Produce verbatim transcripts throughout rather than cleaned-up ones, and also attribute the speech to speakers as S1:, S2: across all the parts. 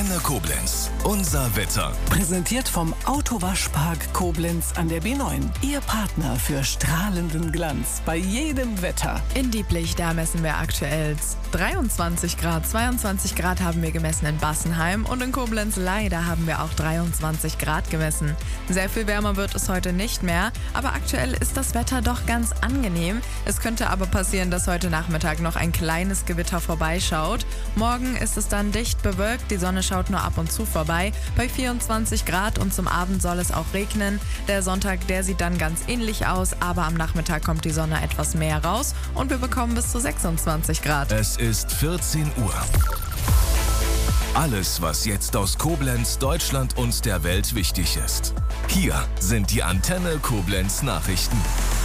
S1: Antenne Koblenz. Unser Wetter.
S2: Präsentiert vom Autowaschpark Koblenz an der B neun. Ihr Partner für strahlenden Glanz bei jedem Wetter.
S3: In Dieblich, da messen wir aktuell dreiundzwanzig Grad. zweiundzwanzig Grad haben wir gemessen in Bassenheim und in Koblenz leider haben wir auch dreiundzwanzig Grad gemessen. Sehr viel wärmer wird es heute nicht mehr, aber aktuell ist das Wetter doch ganz angenehm. Es könnte aber passieren, dass heute Nachmittag noch ein kleines Gewitter vorbeischaut. Morgen ist es dann dicht bewölkt, die Sonne schaut nur ab und zu vorbei bei vierundzwanzig Grad und zum Abend soll es auch regnen. Der Sonntag, der sieht dann ganz ähnlich aus, aber am Nachmittag kommt die Sonne etwas mehr raus und wir bekommen bis zu sechsundzwanzig Grad.
S1: Es ist vierzehn Uhr. Alles, was jetzt aus Koblenz, Deutschland und der Welt wichtig ist. Hier sind die Antenne Koblenz Nachrichten.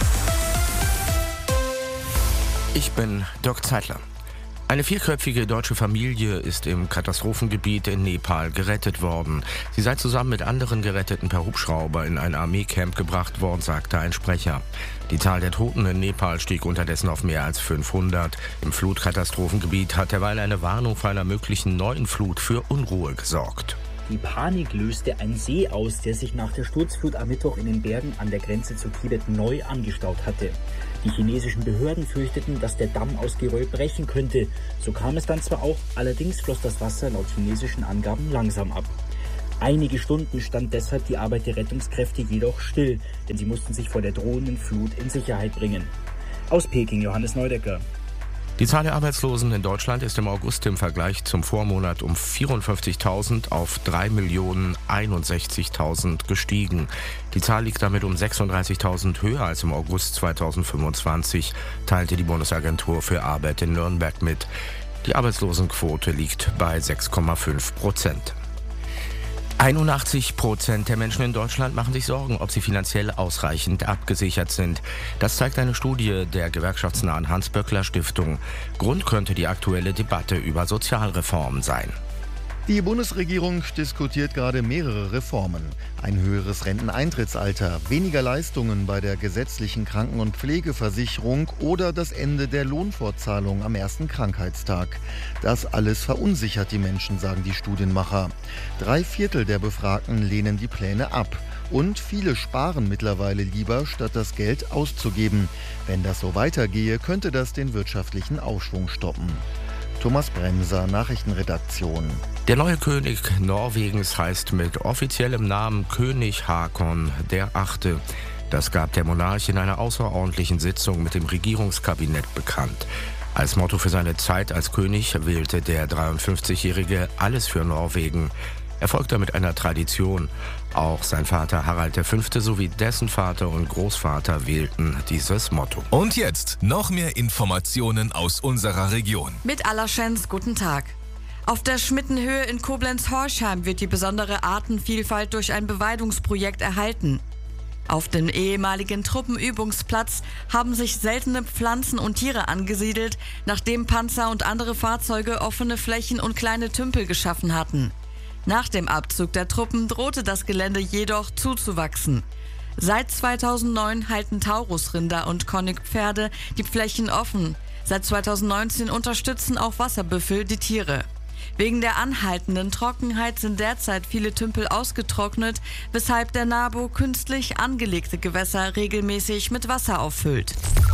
S4: Ich bin Dirk Zeitler. Eine vierköpfige deutsche Familie ist im Katastrophengebiet in Nepal gerettet worden. Sie sei zusammen mit anderen Geretteten per Hubschrauber in ein Armeecamp gebracht worden, sagte ein Sprecher. Die Zahl der Toten in Nepal stieg unterdessen auf mehr als fünfhundert. Im Flutkatastrophengebiet hat derweil eine Warnung vor einer möglichen neuen Flut für Unruhe gesorgt.
S5: Die Panik löste ein See aus, der sich nach der Sturzflut am Mittwoch in den Bergen an der Grenze zu Tibet neu angestaut hatte. Die chinesischen Behörden fürchteten, dass der Damm aus Geröll brechen könnte. So kam es dann zwar auch, allerdings floss das Wasser laut chinesischen Angaben langsam ab. Einige Stunden stand deshalb die Arbeit der Rettungskräfte jedoch still, denn sie mussten sich vor der drohenden Flut in Sicherheit bringen. Aus Peking, Johannes Neudecker.
S4: Die Zahl der Arbeitslosen in Deutschland ist im August im Vergleich zum Vormonat um vierundfünfzigtausend auf drei Millionen einundsechzigtausend gestiegen. Die Zahl liegt damit um sechsunddreißigtausend höher als im August zweitausendfünfundzwanzig, teilte die Bundesagentur für Arbeit in Nürnberg mit. Die Arbeitslosenquote liegt bei sechs Komma fünf Prozent. einundachtzig Prozent der Menschen in Deutschland machen sich Sorgen, ob sie finanziell ausreichend abgesichert sind. Das zeigt eine Studie der gewerkschaftsnahen Hans-Böckler-Stiftung. Grund könnte die aktuelle Debatte über Sozialreformen sein.
S6: Die Bundesregierung diskutiert gerade mehrere Reformen. Ein höheres Renteneintrittsalter, weniger Leistungen bei der gesetzlichen Kranken- und Pflegeversicherung oder das Ende der Lohnfortzahlung am ersten Krankheitstag. Das alles verunsichert die Menschen, sagen die Studienmacher. Drei Viertel der Befragten lehnen die Pläne ab. Und viele sparen mittlerweile lieber, statt das Geld auszugeben. Wenn das so weitergehe, könnte das den wirtschaftlichen Aufschwung stoppen. Thomas Bremser, Nachrichtenredaktion.
S4: Der neue König Norwegens heißt mit offiziellem Namen König Haakon der Achte. Das gab der Monarch in einer außerordentlichen Sitzung mit dem Regierungskabinett bekannt. Als Motto für seine Zeit als König wählte der dreiundfünfzigjährige Alles für Norwegen. Er folgt damit einer Tradition. Auch sein Vater Harald der Fünfte sowie dessen Vater und Großvater wählten dieses Motto.
S1: Und jetzt noch mehr Informationen aus unserer Region.
S7: Mit Allerschens, guten Tag. Auf der Schmittenhöhe in Koblenz-Horchheim wird die besondere Artenvielfalt durch ein Beweidungsprojekt erhalten. Auf dem ehemaligen Truppenübungsplatz haben sich seltene Pflanzen und Tiere angesiedelt, nachdem Panzer und andere Fahrzeuge offene Flächen und kleine Tümpel geschaffen hatten. Nach dem Abzug der Truppen drohte das Gelände jedoch zuzuwachsen. Seit zweitausendneun halten Taurusrinder und Konnigpferde die Flächen offen. Seit zweitausendneunzehn unterstützen auch Wasserbüffel die Tiere. Wegen der anhaltenden Trockenheit sind derzeit viele Tümpel ausgetrocknet, weshalb der NABU künstlich angelegte Gewässer regelmäßig mit Wasser auffüllt.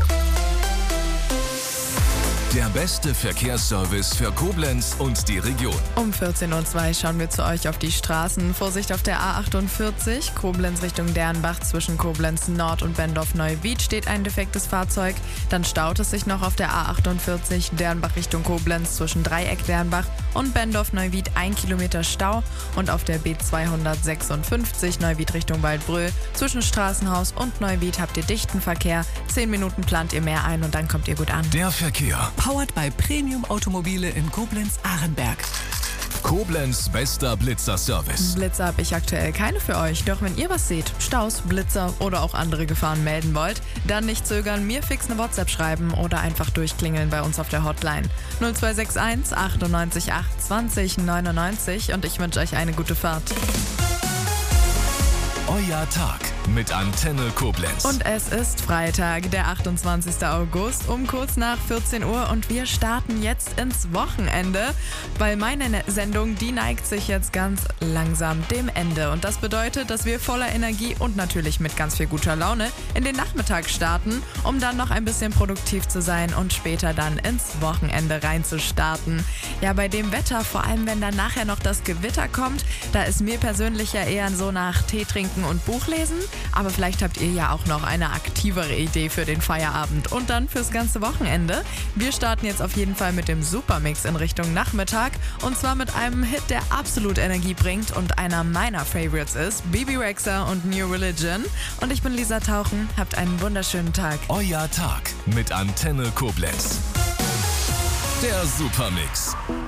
S1: Der beste Verkehrsservice für Koblenz und die Region.
S3: Um vierzehn Uhr zwei schauen wir zu euch auf die Straßen. Vorsicht auf der A achtundvierzig, Koblenz Richtung Dernbach. Zwischen Koblenz Nord und Bendorf-Neuwied steht ein defektes Fahrzeug. Dann staut es sich noch auf der A achtundvierzig, Dernbach Richtung Koblenz zwischen Dreieck Dernbach und Bendorf-Neuwied ein Kilometer Stau. Und auf der B zweihundertsechsundfünfzig, Neuwied Richtung Waldbröl, zwischen Straßenhaus und Neuwied habt ihr dichten Verkehr. Zehn Minuten plant ihr mehr ein und dann kommt ihr gut an.
S1: Der Verkehr.
S2: Powered by Premium Automobile in Koblenz-Ahrenberg.
S1: Koblenz bester Blitzer-Service.
S3: Blitzer habe ich aktuell keine für euch, doch wenn ihr was seht, Staus, Blitzer oder auch andere Gefahren melden wollt, dann nicht zögern, mir fix eine WhatsApp schreiben oder einfach durchklingeln bei uns auf der Hotline null zwei sechs eins achtundneunzig acht zwanzig neunundneunzig und ich wünsche euch eine gute Fahrt.
S1: Euer Tag mit Antenne Koblenz.
S3: Und es ist Freitag, der achtundzwanzigster August um kurz nach vierzehn Uhr und wir starten jetzt ins Wochenende, weil meine Sendung, die neigt sich jetzt ganz langsam dem Ende. Und das bedeutet, dass wir voller Energie und natürlich mit ganz viel guter Laune in den Nachmittag starten, um dann noch ein bisschen produktiv zu sein und später dann ins Wochenende reinzustarten. Ja, bei dem Wetter, vor allem wenn dann nachher noch das Gewitter kommt, da ist mir persönlich ja eher so nach Tee trinken und Buch lesen. Aber vielleicht habt ihr ja auch noch eine aktivere Idee für den Feierabend und dann fürs ganze Wochenende. Wir starten jetzt auf jeden Fall mit dem Supermix in Richtung Nachmittag und zwar mit einem Hit, der absolut Energie bringt und einer meiner Favorites ist, Bebe Rexha und New Religion. Und ich bin Lisa Tauchen, habt einen wunderschönen Tag.
S1: Euer Tag mit Antenne Koblenz. Der Supermix.